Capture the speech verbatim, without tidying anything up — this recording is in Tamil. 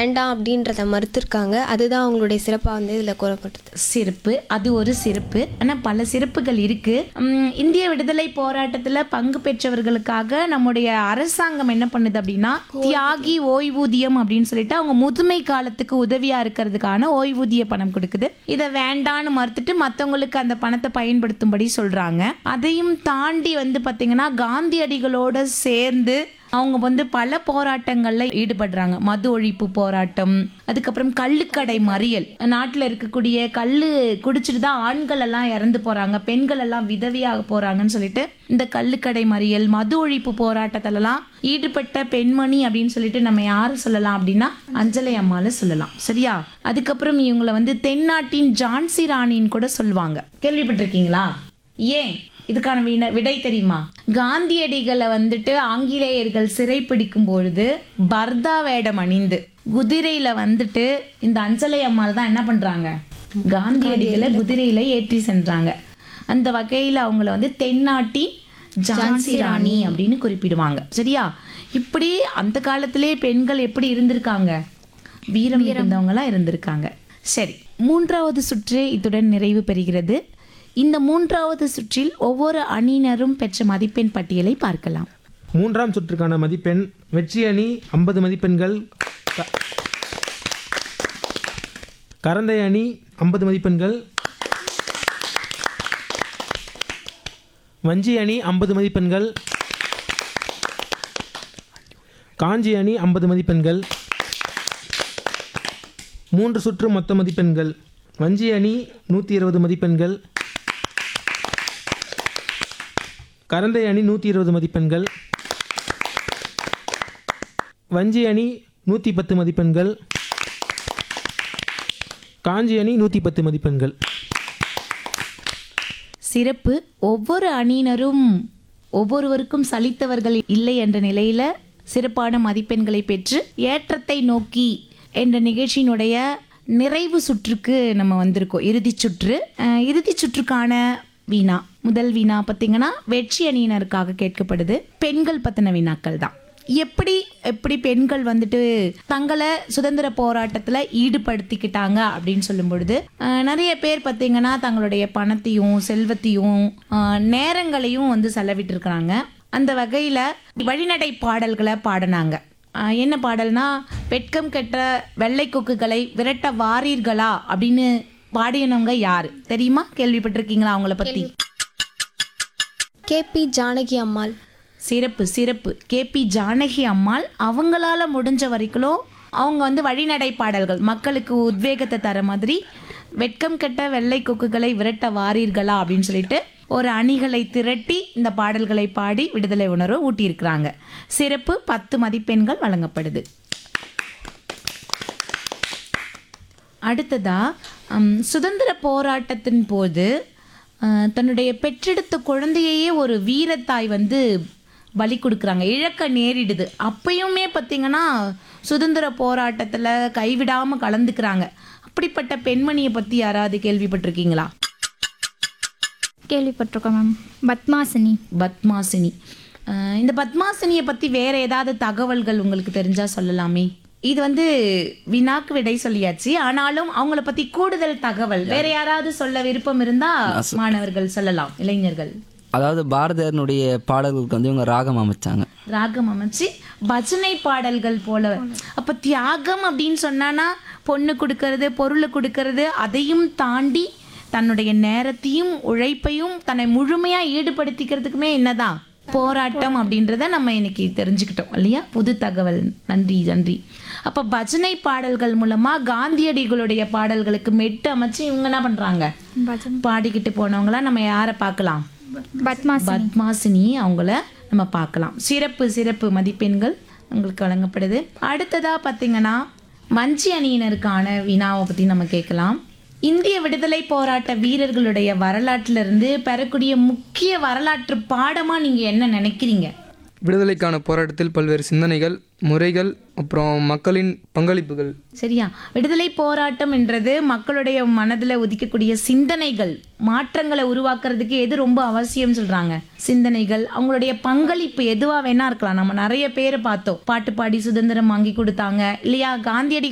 வேண்டாம் அப்படின்றத மறுத்திருக்காங்க. அதுதான் அவங்களுடைய சிறப்பாக வந்து இதில் கூறப்பட்டது. சிறப்பு, அது ஒரு சிறப்பு. ஆனால் பல சிறப்புகள் இருக்கு. உம், இந்திய விடுதலை போராட்டத்தில் பங்கு பெற்றவர்களுக்காக நம்முடைய அரசாங்கம் என்ன பண்ணுது அப்படின்னா தியாகி ஓய்வூதியம் அப்படின்னு சொல்லிட்டு அவங்க முதுமை காலத்துக்கு உதவியா இருக்கிறதுக்கான ஓய்வூதிய பணம் கொடுக்குது. இதை வேண்டான்னு மறுத்துட்டு மற்றவங்களுக்கு அந்த பணத்தை பயன்படுத்தும்படி சொல்றாங்க. அதையும் தாண்டி வந்து பார்த்தீங்கன்னா காந்தியடிகளோட சேர்ந்து அவங்க வந்து பல போராட்டங்கள்ல ஈடுபடுறாங்க. மது ஒழிப்பு போராட்டம், அதுக்கப்புறம் கள்ளுக்கடை மறியல். நாட்டில் இருக்கக்கூடிய கள்ளு குடிச்சிட்டு தான் ஆண்கள் எல்லாம் இறந்து போறாங்க, பெண்கள் எல்லாம் விதவியாக போறாங்கன்னு சொல்லிட்டு இந்த கள்ளுக்கடை மறியல், மது ஒழிப்பு போராட்டத்திலலாம் ஈடுபட்ட பெண்மணி அப்படின்னு சொல்லிட்டு நம்ம யாரை சொல்லலாம் அப்படின்னா அஞ்சலை அம்மாளை சொல்லலாம். சரியா? அதுக்கப்புறம் இவங்களை வந்து தென்னாட்டின் ஜான்சி ராணின்னு கூட சொல்லுவாங்க. கேள்விப்பட்டிருக்கீங்களா? ஏன்? இதுக்கான வின விடை தெரியுமா? காந்தியடிகளை வந்துட்டு ஆங்கிலேயர்கள் சிறை பிடிக்கும் பொழுது பர்தா வேடம் அணிந்து குதிரையில வந்துட்டு இந்த அஞ்சலை அம்மாள் தான் என்ன பண்றாங்க, காந்தியடிகளை குதிரையில ஏற்றி சென்றாங்க. அந்த வகையில அவங்கள வந்து தென்னாட்டி ஜான்சி ராணி அப்படின்னு குறிப்பிடுவாங்க. சரியா? இப்படி அந்த காலத்திலே பெண்கள் எப்படி இருந்திருக்காங்க, வீரம் இருந்தவங்களா இருந்திருக்காங்க. சரி, மூன்றாவது சுற்று இத்துடன் நிறைவு பெறுகிறது. இந்த மூன்றாவது சுற்றில் ஒவ்வொரு அணியினரும் பெற்ற மதிப்பெண் பட்டியலை பார்க்கலாம். மூன்றாம் சுற்றுக்கான மதிப்பெண்: வெற்றி அணி ஐம்பது மதிப்பெண்கள், க- கரந்தை அணி ஐம்பது மதிப்பெண்கள், வஞ்சி அணி ஐம்பது மதிப்பெண்கள், காஞ்சி அணி ஐம்பது மதிப்பெண்கள். மூன்று சுற்று மொத்த மதிப்பெண்கள்: வஞ்சி அணி நூற்றி இருபது மதிப்பெண்கள், கரந்தை அணி நூற்றி இருபது மதிப்பெண்கள், வஞ்சி அணி நூற்றி பத்து மதிப்பெண்கள், காஞ்சி அணி நூற்றி பத்து மதிப்பெண்கள். சிறப்பு. ஒவ்வொரு அணியினரும் ஒவ்வொருவருக்கும் சலித்தவர்கள் இல்லை என்ற நிலையில சிறப்பான மதிப்பெண்களை பெற்று ஏற்றத்தை நோக்கி என்ற நிகழ்ச்சியினுடைய நிறைவு சுற்றுக்கு நம்ம வந்திருக்கோம். இறுதி சுற்று. அஹ், இறுதி சுற்றுக்கான வீணா, முதல் வீணா பார்த்தீங்கன்னா வெற்றி அணியினருக்காக கேட்கப்படுது. பெண்கள் பத்தின வினாக்கள் தான். எப்படி எப்படி பெண்கள் வந்துட்டு தங்களை சுதந்திர போராட்டத்தில் ஈடுபடுத்திக்கிட்டாங்க அப்படின்னு சொல்லும் பொழுது அஹ், நிறைய பேர் பார்த்தீங்கன்னா தங்களுடைய பணத்தையும் செல்வத்தையும் அஹ், நேரங்களையும் வந்து செலவிட்டு இருக்கிறாங்க. அந்த வகையில் வழிநடை பாடல்களை பாடினாங்க. அஹ், என்ன பாடல்னா, வெட்கம் கெட்ட வெள்ளை கொக்குகளை விரட்ட வாரீர்களா அப்படின்னு பாடியனவங்க யாரு தெரியுமா? கேள்விப்பட்டிருக்கீங்களா அவங்கள பத்தி? K P Janaki Ammal. சிறப்பு சிறப்பு. K P Janaki Ammal. அவங்களால முடிஞ்ச வரைக்கும் அவங்க வந்து வழிநடை பாடல்கள், மக்களுக்கு உத்வேகத்தை தர மாதிரி, வெட்கம் கெட்ட வெள்ளை கொக்குகளை விரட்ட வாரீர்களா அப்படின்னு சொல்லிட்டு ஒரு அணிகளை திரட்டி இந்த பாடல்களை பாடி விடுதலை உணர்வு ஊட்டியிருக்கிறாங்க. சிறப்பு. பத்து மதிப்பெண்கள் வழங்கப்படுது. அடுத்ததா ஹம், சுதந்திர போராட்டத்தின் போது அஹ், தன்னுடைய பெற்றெடுத்த குழந்தையையே ஒரு வீரத்தாய் வந்து பலி கொடுக்குறாங்க, இழக்க நேரிடுது. அப்பயுமே பார்த்தீங்கன்னா சுதந்திர போராட்டத்தில் கைவிடாமல் கலந்துக்கிறாங்க. அப்படிப்பட்ட பெண்மணியை பற்றி யாராவது கேள்விப்பட்டிருக்கீங்களா? கேள்விப்பட்டிருக்கோம் மேம். பத்மாசினி. பத்மாசினி. அஹ், இந்த பத்மாசினியை பற்றி வேற ஏதாவது தகவல்கள் உங்களுக்கு தெரிஞ்சா சொல்லலாமே. இது வந்து வினாக்கு விடை சொல்லியாச்சு. ஆனாலும் அவங்கள பத்தி கூடுதல் தகவல் வேற யாராவது சொல்ல விருப்பம் இருந்தா மாணவர்கள் சொல்லலாம், இளைஞர்கள். அதாவது பாரதியாரனுடைய பாடல்களுக்கு வந்து இவங்க ராகம் அமைச்சாங்க. ராகம் அமைச்சு பஜனை பாடல்கள் போல. அப்ப தியாகம் அப்படின்னு சொன்னானா பொண்ணு கொடுக்கறது, பொருளை கொடுக்கறது, அதையும் தாண்டி தன்னுடைய நேரத்தையும் உழைப்பையும் தன்னை முழுமையா ஈடுபடுத்திக்கிறதுக்குமே என்னதான் போராட்டம் அப்படின்றத நம்ம இன்னைக்கு தெரிஞ்சுக்கிட்டோம் இல்லையா? புது தகவல். நன்றி நன்றி. அப்ப பஜனை பாடல்கள் மூலமா காந்தியடிகளுடைய பாடல்களுக்கு மெட்டு அமைச்சு இவங்க என்ன பண்றாங்க, பாடிக்கிட்டு போனவங்களா நம்ம யாரை பார்க்கலாம்? பத்மாசினி. பத்மாசினி அவங்கள நம்ம பார்க்கலாம். சிறப்பு சிறப்பு மதிப்பெண்கள் உங்களுக்கு வழங்கப்படுது. அடுத்ததா பார்த்தீங்கன்னா வஞ்சி அணியினருக்கான வினாவை பற்றி நம்ம கேட்கலாம். இந்திய விடுதலை போராட்ட வீரர்களுடைய வரலாற்றிலிருந்து பெறக்கூடிய முக்கிய வரலாற்று பாடமாக நீங்கள் என்ன நினைக்கிறீங்க? விடுதலைக்கான போராட்டத்தில் பல்வேறு சிந்தனைகள், முறைகள், அப்புறம் மக்களின் பங்களிப்புகள். சரியா? விடுதலை போராட்டம் என்றது மக்களுடைய மனதில் உதிக்கக்கூடிய சிந்தனைகள், மாற்றங்களை உருவாக்குறதுக்கு எது ரொம்ப அவசியம் சொல்றாங்க? சிந்தனைகள். அவங்களுடைய பங்களிப்பு எதுவா வேணா இருக்கலாம். நம்ம நிறைய பேரை பார்த்தோம், பாட்டு பாடி சுதந்திரம் வாங்கி கொடுத்தாங்க இல்லையா? காந்தியடிகள்